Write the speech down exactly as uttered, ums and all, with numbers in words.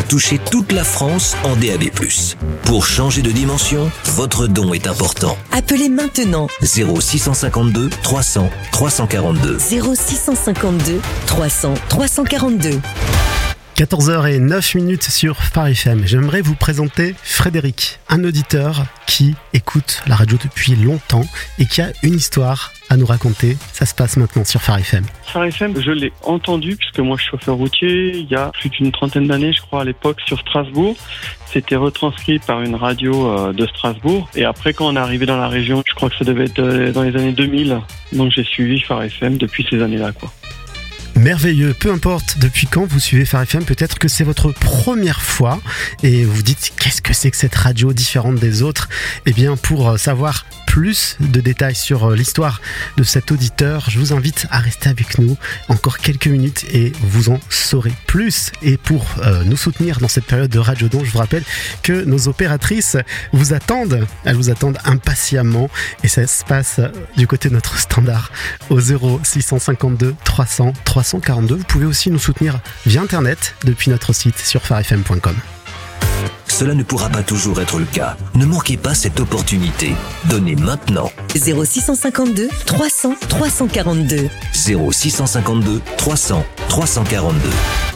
toucher toute la France en D A B plus. Pour changer de dimension, votre don est important. Appelez maintenant zéro six cent cinquante-deux trois cents trois cent quarante-deux. zéro six cent cinquante-deux trois cents trois cent quarante-deux. quatorze heures zéro neuf sur Phare F M. J'aimerais vous présenter Frédéric, un auditeur qui écoute la radio depuis longtemps et qui a une histoire à nous raconter. Ça se passe maintenant sur Phare F M. Phare F M, je l'ai entendu puisque moi je suis chauffeur routier il y a plus d'une trentaine d'années, je crois, à l'époque sur Strasbourg. C'était retranscrit par une radio de Strasbourg. Et après, quand on est arrivé dans la région, je crois que ça devait être dans les années deux mille. Donc j'ai suivi Phare F M depuis ces années-là, quoi. Merveilleux, peu importe depuis quand vous suivez Phare F M, peut-être que c'est votre première fois et vous dites qu'est-ce que c'est que cette radio différente des autres. Eh bien, pour savoir plus de détails sur l'histoire de cet auditeur, je vous invite à rester avec nous encore quelques minutes et vous en saurez plus. Et pour euh, nous soutenir dans cette période de Radio Don, je vous rappelle que nos opératrices vous attendent, elles vous attendent impatiemment et ça se passe du côté de notre standard au zéro six cent cinquante-deux trois cents trois cent quarante-deux. Vous pouvez aussi nous soutenir via internet depuis notre site sur phare f m point com. Cela ne pourra pas toujours être le cas. Ne manquez pas cette opportunité. Donnez maintenant. zéro six cent cinquante-deux trois cents trois cent quarante-deux. zéro six cent cinquante-deux trois cents trois cent quarante-deux.